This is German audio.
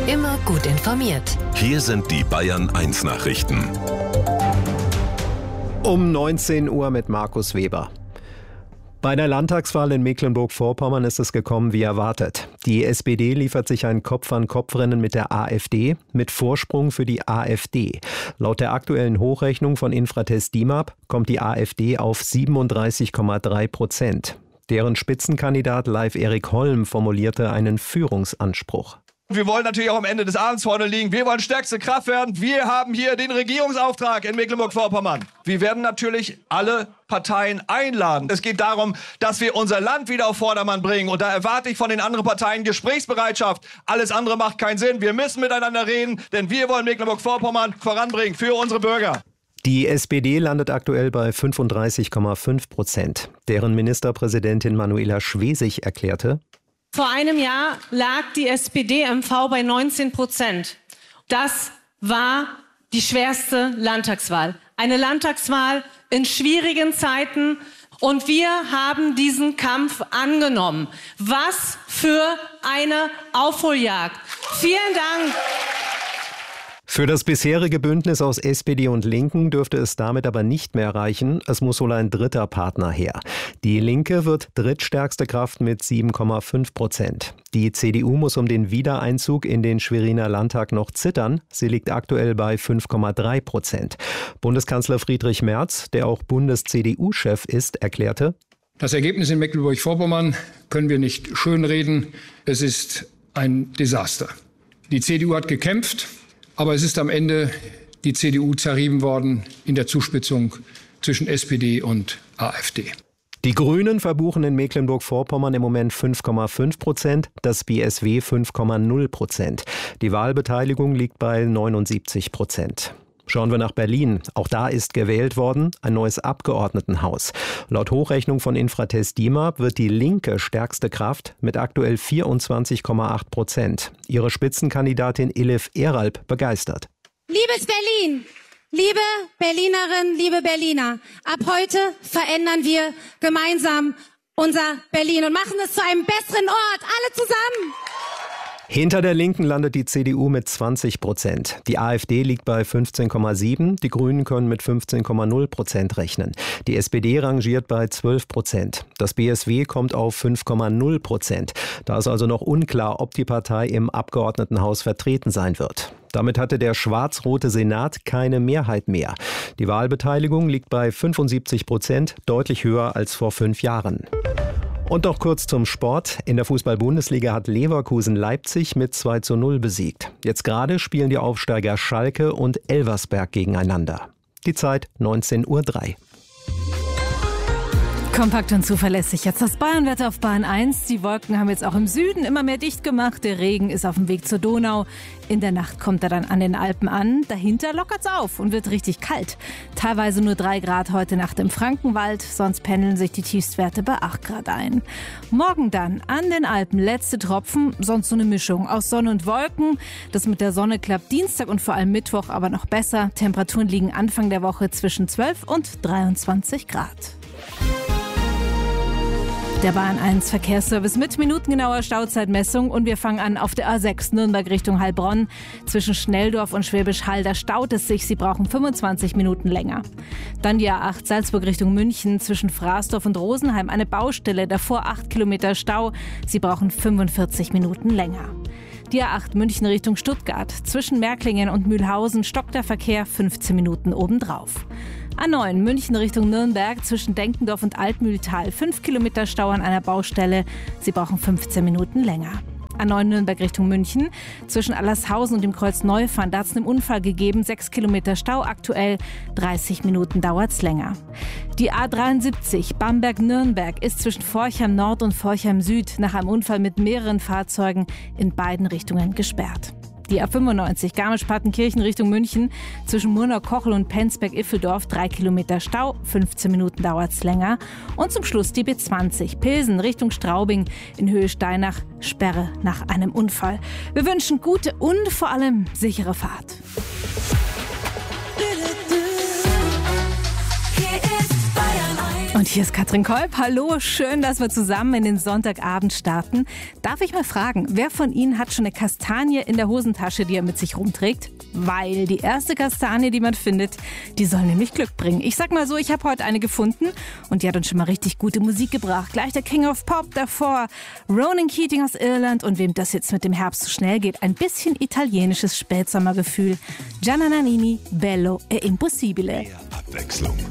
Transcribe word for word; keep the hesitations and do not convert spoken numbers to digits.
Immer gut informiert. Hier sind die Bayern eins Nachrichten. Um neunzehn Uhr mit Markus Weber. Bei der Landtagswahl in Mecklenburg-Vorpommern ist es gekommen wie erwartet. Die S P D liefert sich ein Kopf-an-Kopf-Rennen mit der AfD, mit Vorsprung für die AfD. Laut der aktuellen Hochrechnung von Infratest DIMAP kommt die AfD auf siebenunddreißig Komma drei Prozent. Deren Spitzenkandidat Leif Erik Holm formulierte einen Führungsanspruch. Wir wollen natürlich auch am Ende des Abends vorne liegen. Wir wollen stärkste Kraft werden. Wir haben hier den Regierungsauftrag in Mecklenburg-Vorpommern. Wir werden natürlich alle Parteien einladen. Es geht darum, dass wir unser Land wieder auf Vordermann bringen. Und da erwarte ich von den anderen Parteien Gesprächsbereitschaft. Alles andere macht keinen Sinn. Wir müssen miteinander reden, denn wir wollen Mecklenburg-Vorpommern voranbringen für unsere Bürger. Die S P D landet aktuell bei fünfunddreißig Komma fünf Prozent. Deren Ministerpräsidentin Manuela Schwesig erklärte: Vor einem Jahr lag die S P D M V bei neunzehn Prozent. Das war die schwerste Landtagswahl. Eine Landtagswahl in schwierigen Zeiten. Und wir haben diesen Kampf angenommen. Was für eine Aufholjagd. Vielen Dank. Für das bisherige Bündnis aus S P D und Linken dürfte es damit aber nicht mehr reichen. Es muss wohl ein dritter Partner her. Die Linke wird drittstärkste Kraft mit sieben Komma fünf Prozent. Die C D U muss um den Wiedereinzug in den Schweriner Landtag noch zittern. Sie liegt aktuell bei fünf Komma drei Prozent. Bundeskanzler Friedrich Merz, der auch Bundes-C D U-Chef ist, erklärte: Das Ergebnis in Mecklenburg-Vorpommern können wir nicht schönreden. Es ist ein Desaster. Die C D U hat gekämpft. Aber es ist am Ende die C D U zerrieben worden in der Zuspitzung zwischen S P D und AfD. Die Grünen verbuchen in Mecklenburg-Vorpommern im Moment fünf Komma fünf Prozent, das B S W fünf Komma null Prozent. Die Wahlbeteiligung liegt bei neunundsiebzig Prozent. Schauen wir nach Berlin. Auch da ist gewählt worden, ein neues Abgeordnetenhaus. Laut Hochrechnung von Infratest DIMAP wird die Linke stärkste Kraft mit aktuell vierundzwanzig Komma acht Prozent. Ihre Spitzenkandidatin Elif Eralp begeistert. Liebes Berlin, liebe Berlinerinnen, liebe Berliner, ab heute verändern wir gemeinsam unser Berlin und machen es zu einem besseren Ort, alle zusammen. Hinter der Linken landet die C D U mit zwanzig Prozent. Die AfD liegt bei fünfzehn Komma sieben. Die Grünen können mit fünfzehn Komma null Prozent rechnen. Die S P D rangiert bei zwölf Prozent. Das B S W kommt auf fünf Komma null Prozent. Da ist also noch unklar, ob die Partei im Abgeordnetenhaus vertreten sein wird. Damit hatte der schwarz-rote Senat keine Mehrheit mehr. Die Wahlbeteiligung liegt bei fünfundsiebzig Prozent, deutlich höher als vor fünf Jahren. Und noch kurz zum Sport. In der Fußball-Bundesliga hat Leverkusen Leipzig mit zwei zu null besiegt. Jetzt gerade spielen die Aufsteiger Schalke und Elversberg gegeneinander. Die Zeit neunzehn Uhr drei. Kompakt und zuverlässig. Jetzt das Bayernwetter auf Bahn eins. Die Wolken haben jetzt auch im Süden immer mehr dicht gemacht. Der Regen ist auf dem Weg zur Donau. In der Nacht kommt er dann an den Alpen an. Dahinter lockert's auf und wird richtig kalt. Teilweise nur drei Grad heute Nacht im Frankenwald. Sonst pendeln sich die Tiefstwerte bei acht Grad ein. Morgen dann an den Alpen letzte Tropfen. Sonst so eine Mischung aus Sonne und Wolken. Das mit der Sonne klappt Dienstag und vor allem Mittwoch aber noch besser. Temperaturen liegen Anfang der Woche zwischen zwölf und dreiundzwanzig Grad. Der Bahn eins Verkehrsservice mit minutengenauer Stauzeitmessung und wir fangen an auf der A sechs Nürnberg Richtung Heilbronn. Zwischen Schnelldorf und Schwäbisch Hall, da staut es sich, Sie brauchen fünfundzwanzig Minuten länger. Dann die A acht Salzburg Richtung München, zwischen Fraßdorf und Rosenheim eine Baustelle, davor acht Kilometer Stau, Sie brauchen fünfundvierzig Minuten länger. Die A acht München Richtung Stuttgart, zwischen Märklingen und Mühlhausen stockt der Verkehr fünfzehn Minuten obendrauf. A neun München Richtung Nürnberg, zwischen Denkendorf und Altmühltal, fünf Kilometer Stau an einer Baustelle, Sie brauchen fünfzehn Minuten länger. A neun Nürnberg Richtung München, zwischen Allershausen und dem Kreuz Neufahren, da hat es einen Unfall gegeben, sechs Kilometer Stau aktuell, dreißig Minuten dauert's länger. Die A dreiundsiebzig Bamberg-Nürnberg ist zwischen Forchheim Nord und Forchheim Süd nach einem Unfall mit mehreren Fahrzeugen in beiden Richtungen gesperrt. Die A fünfundneunzig Garmisch-Partenkirchen Richtung München, zwischen Murnau-Kochel und Penzberg-Iffeldorf, drei Kilometer Stau, fünfzehn Minuten dauert's länger. Und zum Schluss die B zwanzig Pilsen Richtung Straubing in Höhe Steinach, Sperre nach einem Unfall. Wir wünschen gute und vor allem sichere Fahrt. Hier ist Bayern eins. Und hier ist Katrin Kolb. Hallo, schön, dass wir zusammen in den Sonntagabend starten. Darf ich mal fragen, wer von Ihnen hat schon eine Kastanie in der Hosentasche, die er mit sich rumträgt? Weil die erste Kastanie, die man findet, die soll nämlich Glück bringen. Ich sag mal so, ich habe heute eine gefunden und die hat uns schon mal richtig gute Musik gebracht. Gleich der King of Pop davor, Ronan Keating aus Irland und wem das jetzt mit dem Herbst zu schnell geht, ein bisschen italienisches Spätsommergefühl. Gianna Nannini, Bello e Impossibile. Abwechslung.